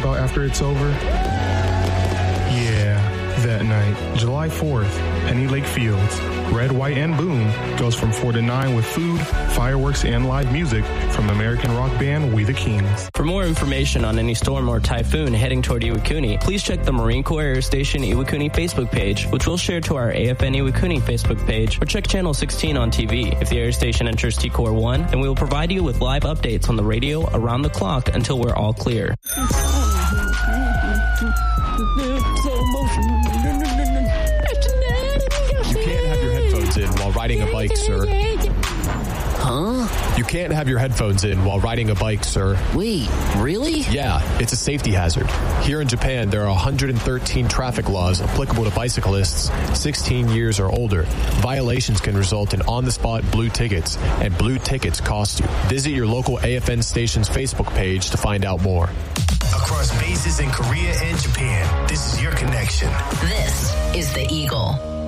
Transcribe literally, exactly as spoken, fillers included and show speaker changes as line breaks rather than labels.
about after it's over? Yeah, that night, July fourth, Penny Lake Fields. Red, White, and Boom goes from four to nine with food, fireworks, and live music from American rock band We the Kings.
For more information on any storm or typhoon heading toward Iwakuni, please check the Marine Corps Air Station Iwakuni Facebook page, which we'll share to our A F N Iwakuni Facebook page, or check Channel sixteen on T V. If the air station enters T Core one, then we will provide you with live updates on the radio around the clock until we're all clear.
In while riding a bike, sir.
Huh?
You can't have your headphones in while riding a bike, sir.
Wait, really?
Yeah, it's a safety hazard. Here in Japan, there are one hundred thirteen traffic laws applicable to bicyclists sixteen years or older. Violations can result in on-the-spot blue tickets, and blue tickets cost you. Visit your local A F N station's Facebook page to find out more.
Across bases in Korea and Japan, this is your connection.
This is The Eagle.